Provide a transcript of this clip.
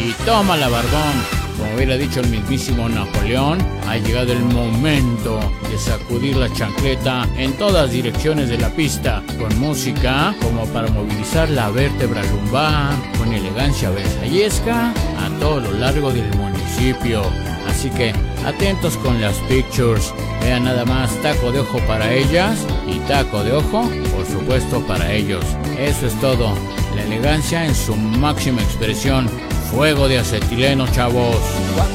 y tómala, barbón. Como hubiera dicho el mismísimo Napoleón, ha llegado el momento de sacudir la chancleta en todas direcciones de la pista, con música como para movilizar la vértebra lumbar, con elegancia versallesca a todo lo largo del municipio. Así que atentos con las pictures, vean nada más, taco de ojo para ellas y taco de ojo, por supuesto, para ellos. Eso es todo, la elegancia en su máxima expresión. Fuego de acetileno, chavos.